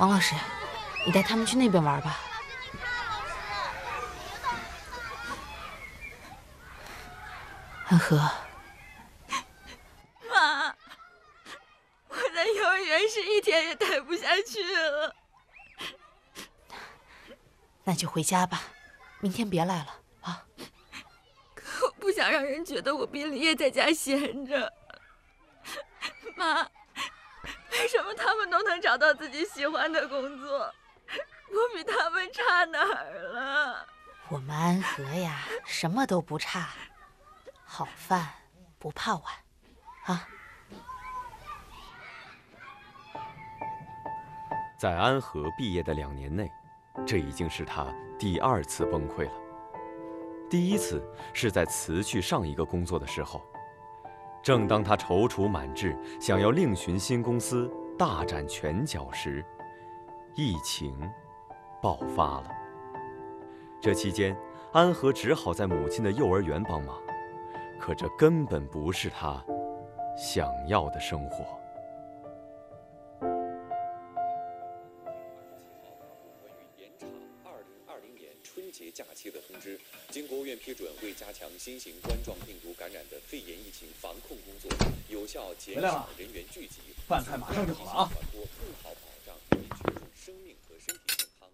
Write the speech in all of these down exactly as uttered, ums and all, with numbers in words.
王老师，你带他们去那边玩吧。安和， 妈，我在幼儿园是一天也待不下去了。 那就回家吧，明天别来了啊。 可我不想让人觉得我比李烨在家闲着。妈，为什么他们都能找到自己喜欢的工作，我比他们差哪儿了？ 我们安和呀，什么都不差，好饭不怕晚，啊。 在安和毕业的两年内，这已经是他第二次崩溃了。第一次是在辞去上一个工作的时候，正当他踌躇满志，想要另寻新公司，大展拳脚时，疫情爆发了。这期间，安和只好在母亲的幼儿园帮忙，可这根本不是他想要的生活。 假期的通知，经国务院批准，为加强新型冠状病毒感染的肺炎疫情防控工作，有效减少人员聚集， 饭菜马上就好了啊！ 传播，更好保障人民群众生命和身体健康。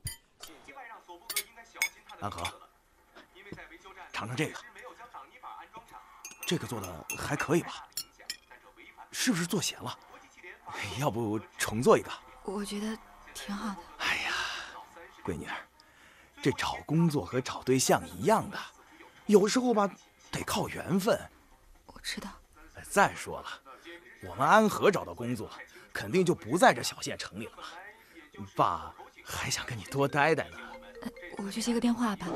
安和，尝尝这个，这个做的还可以吧？是不是做咸了？要不重做一个？ 我觉得挺好的。 哎呀，闺女儿。这找工作和找对象一样的，有时候吧，得靠缘分。 我知道。 再说了，我们安和找到工作，肯定就不在这小县城里了吧？爸还想跟你多待待呢。 呃，我去接个电话吧。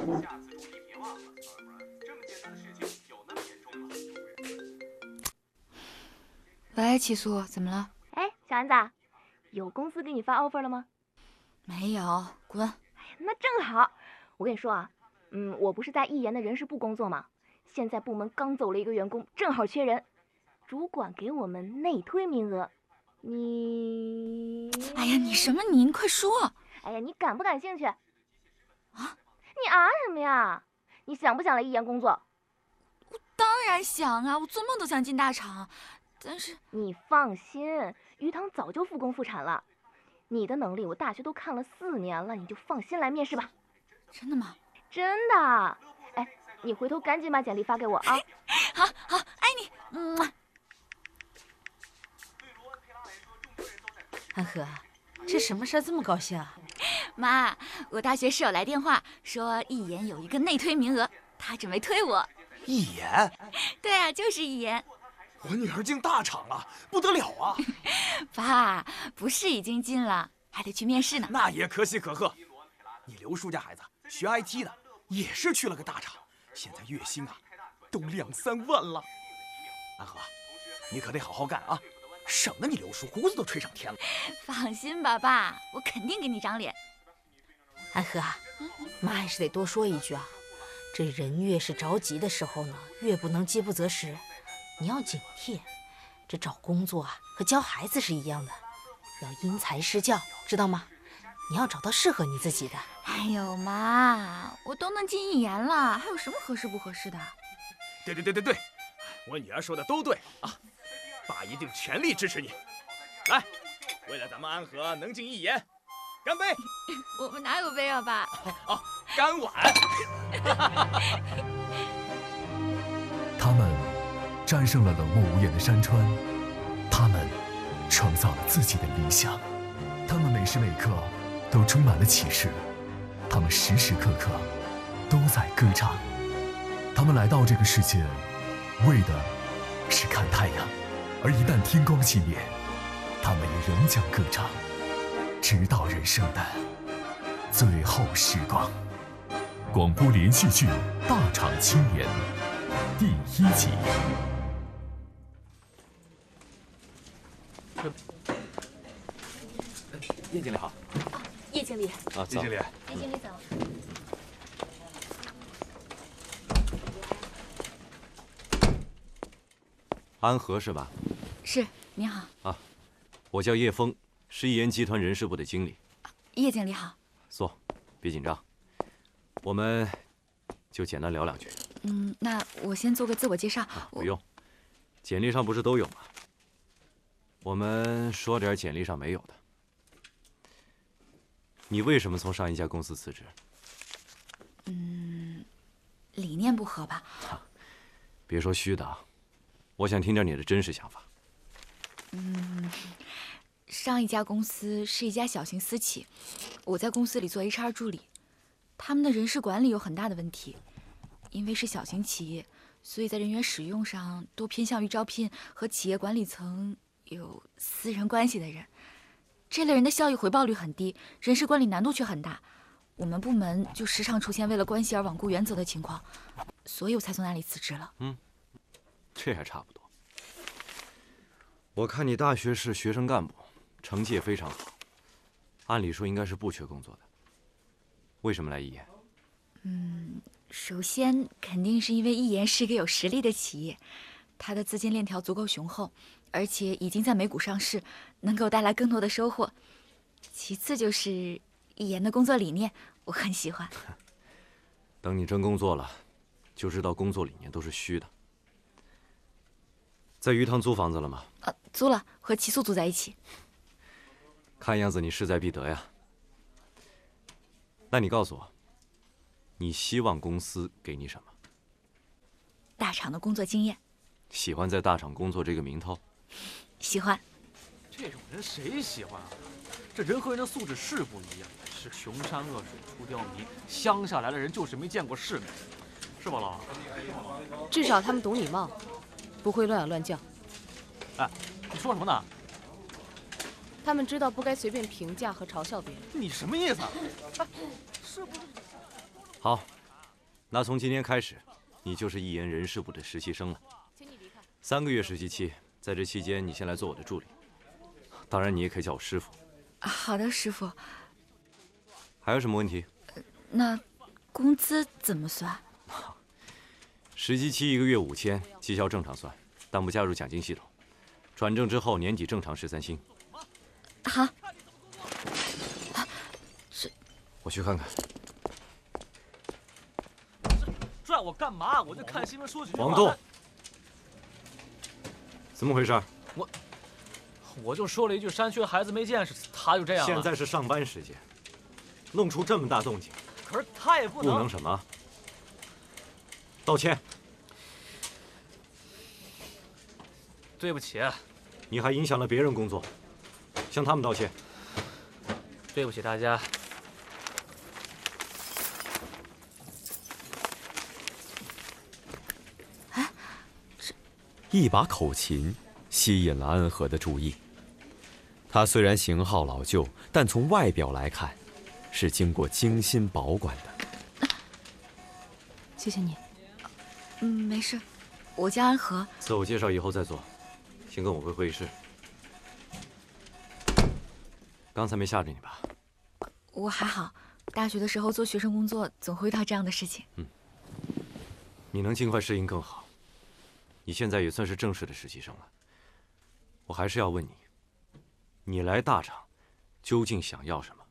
喂，起诉，怎么了？ 哎，小安子，有公司给你发 offer 了吗？ 没有，滚。 那正好，我跟你说啊，嗯，我不是在艺研的人事部工作吗？现在部门刚走了一个员工，正好缺人，主管给我们内推名额，你…… 哎呀，你什么你？你快说！ 哎呀，你感不感兴趣？ 啊？ 你啊什么呀？你想不想来艺研工作？ 我当然想啊，我做梦都想进大厂，但是…… 你放心，鱼塘早就复工复产了。你的能力我大学都看了四年了，你就放心来面试吧。 真的吗？ 真的。哎，你回头赶紧把简历发给我啊。 好好，爱你。嗯。 安和，这什么事儿这么高兴啊？ 妈，我大学室友来电话说艺研有一个内推名额，他准备推我。 艺研？ 对啊，就是艺研。 我女儿进大厂了，不得了啊！ 爸，不是已经进了，还得去面试呢。 那也可喜可贺。你刘叔家孩子学 I T 的，也是去了个大厂，现在月薪啊都两三万了。安和，你可得好好干啊，省得你刘叔胡子都吹上天了。 放心吧，爸，我肯定给你长脸。 安和啊，妈还是得多说一句啊，这人越是着急的时候呢，越不能饥不择食。你要警惕，这找工作啊和教孩子是一样的，要因材施教，知道吗？你要找到适合你自己的。 哎呦妈，我都能进艺研了，还有什么合适不合适的？ 对对对对对，我女儿说的都对啊，爸一定全力支持你。来，为了咱们安和能进艺研，干杯！ 我们哪有杯啊，爸？ 哦，干碗。 他们战胜了冷漠无言的山川，他们创造了自己的理想，他们每时每刻都充满了启示，他们时时刻刻都在歌唱。他们来到这个世界，为的是看太阳，而一旦天光熄灭，他们也仍将歌唱，直到人生的最后时光。广播连续剧《大厂青年》第一集。 叶经理好。 叶经理。 啊， 叶经理。 叶经理走。 安和是吧？ 是，你好。 啊，我叫叶峰，是艺研集团人事部的经理。 啊， 叶经理好。 坐，别紧张，我们就简单聊两句。 嗯，那我先做个自我介绍。 啊、不用，简历上不是都有吗？我们说点简历上没有的。你为什么从上一家公司辞职？ 嗯，理念不合吧？ 别说虚的，我想听点你的真实想法。 嗯，上一家公司是一家小型私企，我在公司里做 H R 助理，他们的人事管理有很大的问题。因为是小型企业，所以在人员使用上都偏向于招聘和企业管理层有私人关系的人。这类人的效益回报率很低，人事管理难度却很大。我们部门就时常出现为了关系而罔顾原则的情况，所以我才从那里辞职了。 嗯，这还差不多。我看你大学是学生干部，成绩也非常好，按理说应该是不缺工作的。为什么来一言？ 嗯，首先肯定是因为一言是一个有实力的企业，它的资金链条足够雄厚，而且已经在美股上市，能给我带来更多的收获。其次就是一言的工作理念，我很喜欢。 等你真工作了，就知道工作理念都是虚的。在鱼塘租房子了吗？ 呃，租了，和齐素租在一起。 看样子你势在必得呀。那你告诉我，你希望公司给你什么？ 大厂的工作经验。 喜欢在大厂工作这个名头？ 喜欢。 这种人谁喜欢啊？这人和人的素质是不一样，是穷山恶水出刁民，乡下来的人就是没见过世面，是吧，老王？ 至少他们懂礼貌，不会乱喊乱叫。 哎，你说什么呢？ 他们知道不该随便评价和嘲笑别人。 你什么意思啊？哎，是不是？ 好，那从今天开始，你就是一言人事部的实习生了。 请你离开。 三个月实习期，在这期间你先来做我的助理，当然你也可以叫我师傅。 好的，师傅。 还有什么问题？ 呃、那工资怎么算？ 实习期一个月五千，绩效正常算，但不加入奖金系统。转正之后年底正常十三薪。 好。是。 我去看看。 拽我干嘛？我就看新闻说几句话。 王栋，怎么回事？ 我我就说了一句山区孩子没见识，他就这样了。 现在是上班时间，弄出这么大动静。 可是他也不能。 不能什么？道歉。 对不起。 你还影响了别人工作，向他们道歉。 对不起大家。 哎，这一把口琴吸引了安和的注意。它虽然型号老旧，但从外表来看，是经过精心保管的。 谢谢你。 嗯，没事，我叫安和。 自我介绍以后再做，先跟我回会议室。刚才没吓着你吧？ 我还好，大学的时候做学生工作，总会遇到这样的事情。 嗯，你能尽快适应更好。你现在也算是正式的实习生了。我还是要问你，你来大厂究竟想要什么？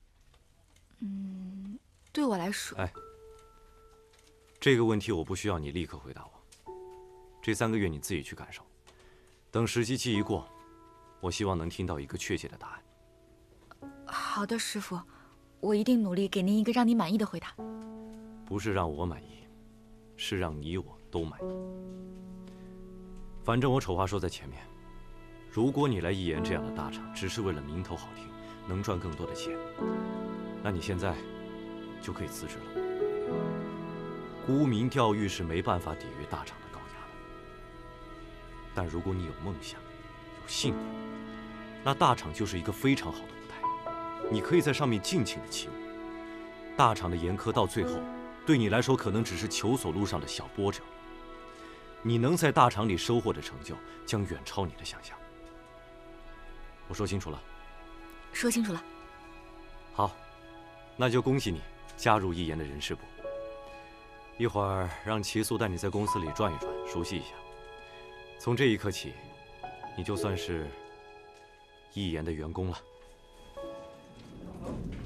嗯，对我来说， 哎，这个问题我不需要你立刻回答我。这三个月你自己去感受。等实习期一过，我希望能听到一个确切的答案。 好的，师傅，我一定努力给您一个让你满意的回答。 不是让我满意，是让你我都满意。反正我丑话说在前面，如果你来一言这样的大厂只是为了名头好听，能赚更多的钱，那你现在就可以辞职了。沽名钓誉是没办法抵御大厂的高压的，但如果你有梦想，有信念，那大厂就是一个非常好的舞台，你可以在上面尽情的起舞。大厂的严苛到最后，对你来说可能只是求索路上的小波折。你能在大厂里收获的成就，将远超你的想象。我说清楚了？ 说清楚了。 好，那就恭喜你加入一言的人事部。一会儿让齐素带你在公司里转一转，熟悉一下。从这一刻起，你就算是一言的员工了。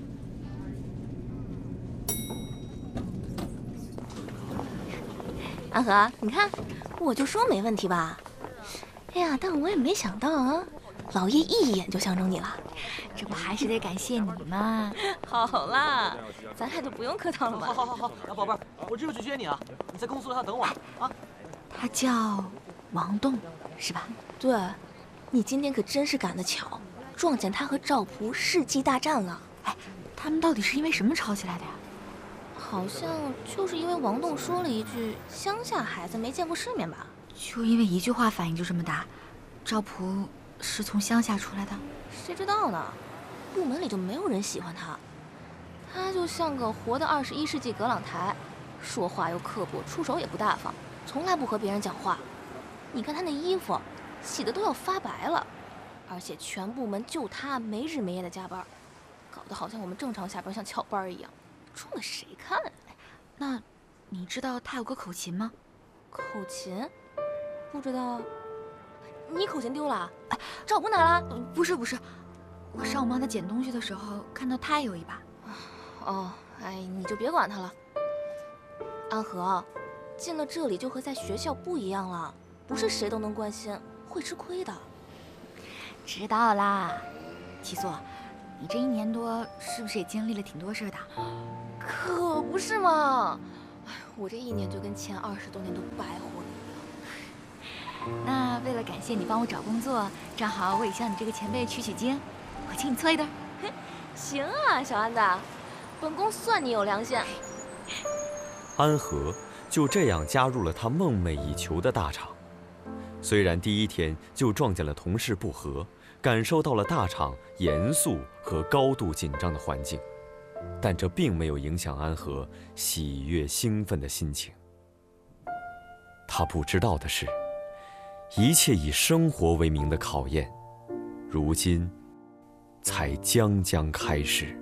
安和，你看，我就说没问题吧。哎呀，但我也没想到啊，老叶一眼就相中你了。 这不还是得感谢你吗？ 好啦，咱俩就不用客套了嘛。 好好好好，啊，宝贝儿，我这就去接你啊！你在公司楼下等我啊。 他叫王栋，是吧？ 对，你今天可真是赶得巧，撞见他和赵璞世纪大战了。 哎，他们到底是因为什么吵起来的呀？ 好像就是因为王栋说了一句“乡下孩子没见过世面”吧？ 就因为一句话反应就这么大？赵璞是从乡下出来的？ 谁知道呢？部门里就没有人喜欢他，他就像个活的二十一世纪葛朗台，说话又刻薄，出手也不大方，从来不和别人讲话。你看他那衣服，洗的都要发白了，而且全部门就他没日没夜的加班，搞得好像我们正常下班像翘班一样，冲着谁看啊？ 那，你知道他有个口琴吗？ 口琴？不知道。你口琴丢了？哎，赵璞哪了？ 不是不是，我上午帮他捡东西的时候看到他也有一把。 哦，哎，你就别管他了。安和，进了这里就和在学校不一样了，不是谁都能关心，会吃亏的。 知道啦，齐素，你这一年多是不是也经历了挺多事的？ 可不是嘛！哎，我这一年就跟前二十多年都白活了。 那为了感谢你帮我找工作，正好我也向你这个前辈取取经，我请你搓一顿。 行啊，小安子，本宫算你有良心。 安和就这样加入了他梦寐以求的大厂。虽然第一天就撞见了同事不和，感受到了大厂严肃和高度紧张的环境，但这并没有影响安和喜悦兴奋的心情。他不知道的是，一切以生活为名的考验，如今才将将开始。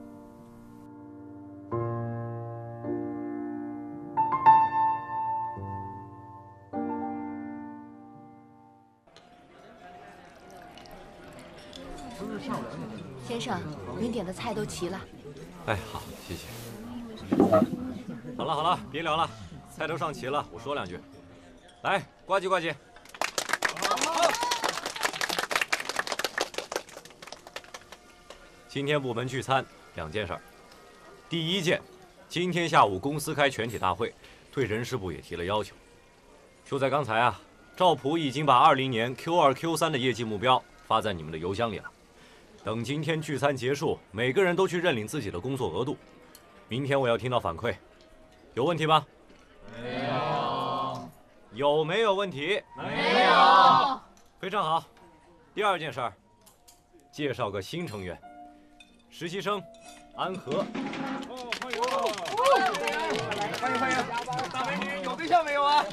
先生，您点的菜都齐了。 哎，好，谢谢。好了好了，别聊了，菜都上齐了，我说两句。来，呱唧呱唧。今天部门聚餐，两件事儿。第一件，今天下午公司开全体大会，对人事部也提了要求。就在刚才啊，赵璞已经把二零年 Q 二 Q 三的业绩目标发在你们的邮箱里了。等今天聚餐结束，每个人都去认领自己的工作额度。明天我要听到反馈，有问题吗？没有。有没有问题？ 没有。 非常好。第二件事儿，介绍个新成员，实习生安和。 哦，欢迎！欢迎欢迎！大美女有对象没有啊？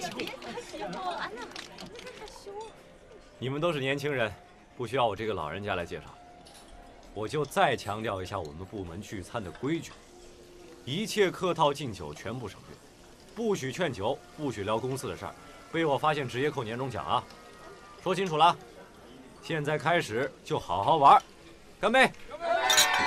你们都是年轻人，不需要我这个老人家来介绍。我就再强调一下我们部门聚餐的规矩：一切客套敬酒全部省略，不许劝酒，不许聊公司的事儿，被我发现直接扣年终奖啊！说清楚了。现在开始就好好玩，干杯！干杯！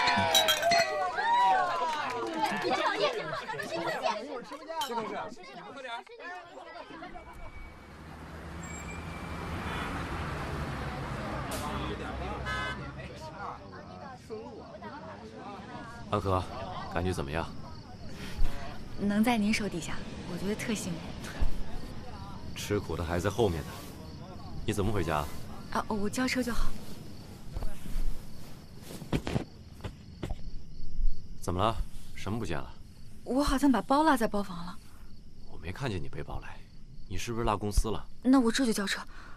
安和，感觉怎么样？ 能在您手底下，我觉得特幸运。 吃苦的还在后面呢。你怎么回家？ 啊，我叫车就好。 怎么了？什么不见了？ 我好像把包落在包房了。 我没看见你背包来，你是不是落公司了？ 那我这就叫车。